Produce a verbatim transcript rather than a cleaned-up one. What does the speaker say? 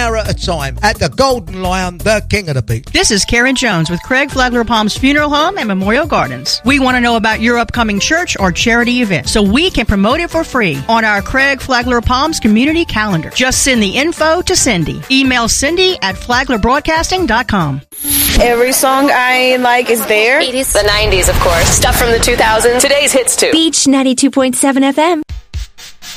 hour at a time at the Golden Lion, the king of the beach. This is Karen Jones with Craig Flagler Palms Funeral Home and Memorial Gardens. We want to know about your upcoming church or charity event so we can promote it for free on our Craig Flagler Palms community calendar. Just send the info to Cindy. Email Cindy at flagler broadcasting dot com. Every song I like is there. eighties, the nineties, of course. Stuff from the two thousands. Today's hits, too. Beach ninety-two point seven F M.